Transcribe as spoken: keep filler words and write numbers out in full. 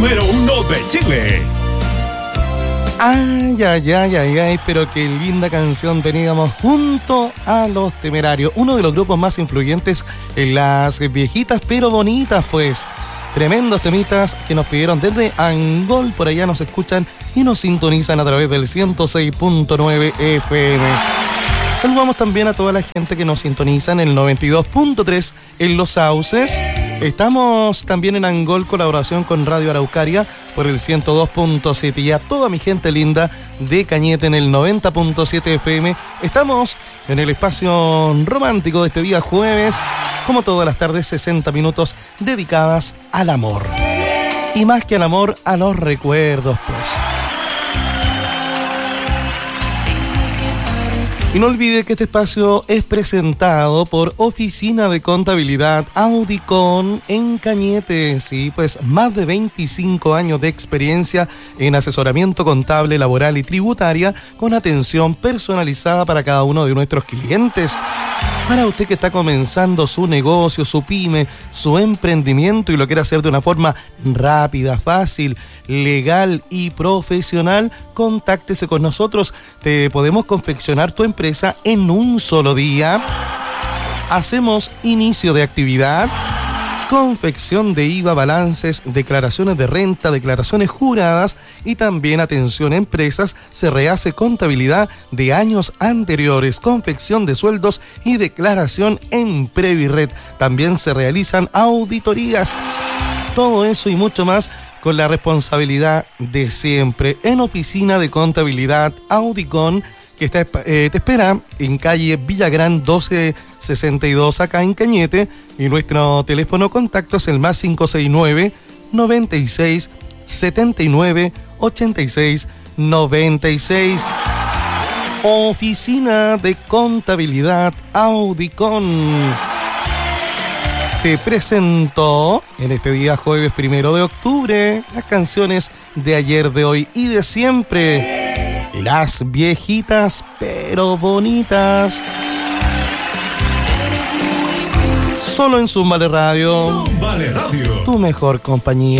número uno de Chile. Ay, ay, ay, ay, ay, pero qué linda canción teníamos junto a Los Temerarios, uno de los grupos más influyentes en las viejitas pero bonitas, pues. Tremendos temitas que nos pidieron desde Angol, por allá nos escuchan y nos sintonizan a través del ciento seis punto nueve F M. Saludamos también a toda la gente que nos sintoniza en el noventa y dos punto tres en Los Sauces. Estamos también en Angol, colaboración con Radio Araucaria por el ciento dos punto siete, y a toda mi gente linda de Cañete en el noventa punto siete F M. Estamos en el espacio romántico de este día jueves, como todas las tardes, sesenta minutos dedicadas al amor. Y más que al amor, a los recuerdos, pues. Y no olvide que este espacio es presentado por Oficina de Contabilidad Audicon en Cañete. Sí, pues más de veinticinco años de experiencia en asesoramiento contable, laboral y tributaria, con atención personalizada para cada uno de nuestros clientes. Para usted que está comenzando su negocio, su pyme, su emprendimiento y lo quiere hacer de una forma rápida, fácil, legal y profesional, contáctese con nosotros. Te podemos confeccionar tu empresa en un solo día. Hacemos inicio de actividad, confección de I V A, balances, declaraciones de renta, declaraciones juradas y también, atención empresas, se rehace contabilidad de años anteriores, confección de sueldos y declaración en Previred. También se realizan auditorías. Todo eso y mucho más con la responsabilidad de siempre en Oficina de Contabilidad Audicon, que está, eh, te espera en calle Villagrán doce sesenta y dos, acá en Cañete, y nuestro teléfono contacto es el más cinco seis nueve, noventa y seis, setenta y nueve, ochenta y seis, noventa y seis. Oficina de Contabilidad Audicon te presentó en este día jueves primero de octubre las canciones de ayer, de hoy y de siempre. Las viejitas pero bonitas. Solo en Zumbale Radio. Zumbale Radio. Tu mejor compañía.